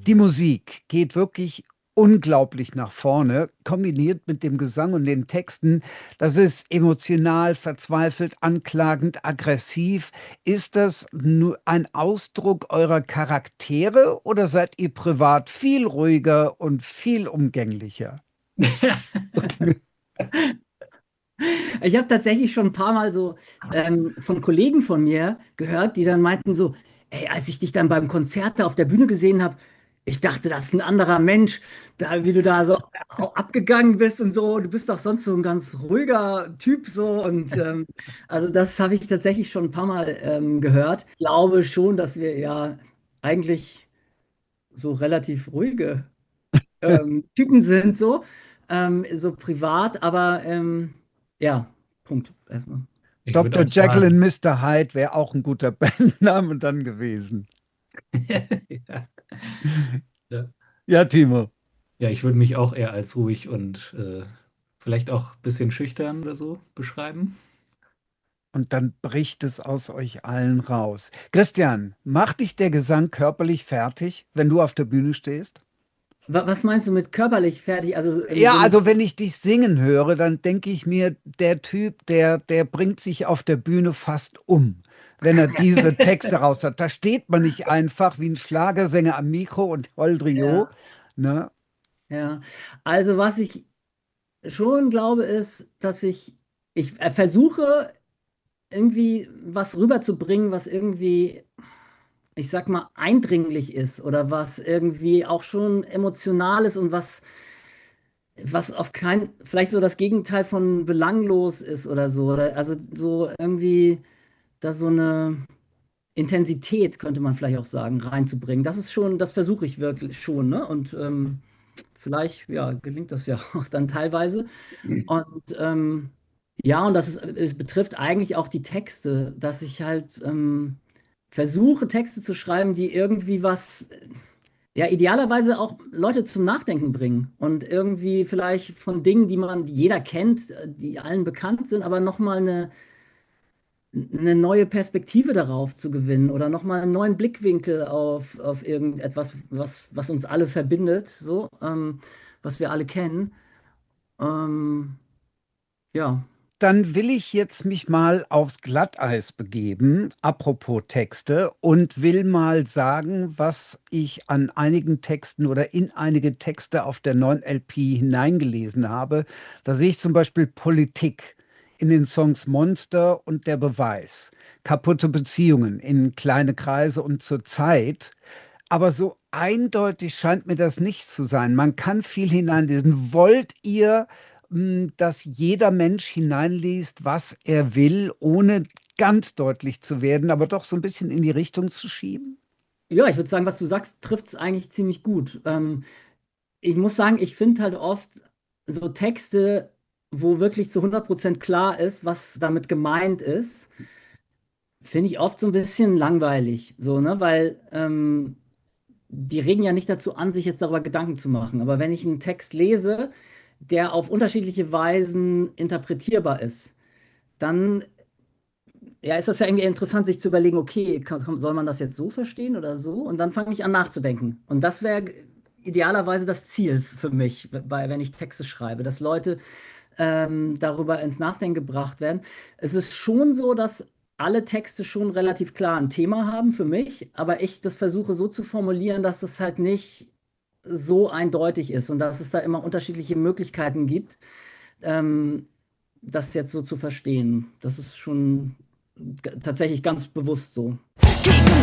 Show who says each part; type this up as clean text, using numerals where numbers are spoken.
Speaker 1: Die Musik geht wirklich unglaublich nach vorne, kombiniert mit dem Gesang und den Texten. Das ist emotional, verzweifelt, anklagend, aggressiv. Ist das nur ein Ausdruck eurer Charaktere oder seid ihr privat viel ruhiger und viel umgänglicher?
Speaker 2: Ich habe tatsächlich schon ein paar Mal so von Kollegen von mir gehört, die dann meinten so, ey, als ich dich dann beim Konzert da auf der Bühne gesehen habe, ich dachte, das ist ein anderer Mensch, da, wie du da so abgegangen bist und so. Du bist doch sonst so ein ganz ruhiger Typ so. Und also das habe ich tatsächlich schon ein paar Mal gehört. Ich glaube schon, dass wir ja eigentlich so relativ ruhige Typen sind, so privat, aber ja, Punkt erstmal.
Speaker 3: Ich würde
Speaker 1: Dr.
Speaker 3: auch
Speaker 1: Jekyll und
Speaker 3: sagen,
Speaker 1: Mr. Hyde wäre auch ein guter Bandname dann gewesen.
Speaker 3: ja, ja.
Speaker 1: Ja, Timo.
Speaker 3: Ja, ich würde mich auch eher als ruhig und vielleicht auch ein bisschen schüchtern oder so beschreiben.
Speaker 1: Und dann bricht es aus euch allen raus. Christian, macht dich der Gesang körperlich fertig, wenn du auf der Bühne stehst?
Speaker 2: Was meinst du mit körperlich fertig? Also im
Speaker 1: Ja,
Speaker 2: Sinne
Speaker 1: also
Speaker 2: von,
Speaker 1: wenn ich dich singen höre, dann denke ich mir, der Typ, der bringt sich auf der Bühne fast um, wenn er diese Texte raus hat. Da steht man nicht einfach wie ein Schlagersänger am Mikro und Holdrio,
Speaker 2: ja,
Speaker 1: ne?
Speaker 2: ja. Also was ich schon glaube, ist, dass ich versuche irgendwie was rüberzubringen, was irgendwie, ich sag mal, eindringlich ist oder was irgendwie auch schon emotional ist und was auf kein, vielleicht so das Gegenteil von belanglos ist oder so. Oder also so irgendwie da so eine Intensität, könnte man vielleicht auch sagen, reinzubringen. Das ist schon, das versuche ich wirklich schon, ne? Und vielleicht, ja, gelingt das ja auch dann teilweise. Und ja, und es betrifft eigentlich auch die Texte, dass ich halt versuche, Texte zu schreiben, die irgendwie was, ja, idealerweise auch Leute zum Nachdenken bringen und irgendwie vielleicht von Dingen, die jeder kennt, die allen bekannt sind, aber nochmal eine neue Perspektive darauf zu gewinnen oder nochmal einen neuen Blickwinkel auf irgendetwas, was uns alle verbindet, so, was wir alle kennen. Ähm, ja.
Speaker 1: Dann will ich jetzt mich mal aufs Glatteis begeben, apropos Texte, und will mal sagen, was ich an einigen Texten oder in einige Texte auf der neuen LP hineingelesen habe. Da sehe ich zum Beispiel Politik in den Songs Monster und Der Beweis, kaputte Beziehungen in kleine Kreise und zur Zeit. Aber so eindeutig scheint mir das nicht zu sein. Man kann viel hineinlesen. Wollt ihr dass jeder Mensch hineinliest, was er will, ohne ganz deutlich zu werden, aber doch so ein bisschen in die Richtung zu schieben?
Speaker 2: Ja, ich würde sagen, was du sagst, trifft es eigentlich ziemlich gut. Ich muss sagen, ich finde halt oft so Texte, wo wirklich zu 100% klar ist, was damit gemeint ist, finde ich oft so ein bisschen langweilig, so, ne? Weil die regen ja nicht dazu an, sich jetzt darüber Gedanken zu machen. Aber wenn ich einen Text lese, der auf unterschiedliche Weisen interpretierbar ist, dann ja, ist das ja irgendwie interessant, sich zu überlegen, okay, soll man das jetzt so verstehen oder so? Und dann fange ich an nachzudenken. Und das wäre idealerweise das Ziel für mich, wenn ich Texte schreibe, dass Leute darüber ins Nachdenken gebracht werden. Es ist schon so, dass alle Texte schon relativ klar ein Thema haben für mich, aber ich das versuche so zu formulieren, dass es halt nicht so eindeutig ist und dass es da immer unterschiedliche Möglichkeiten gibt, ähm, das jetzt so zu verstehen. Das ist schon tatsächlich ganz bewusst so.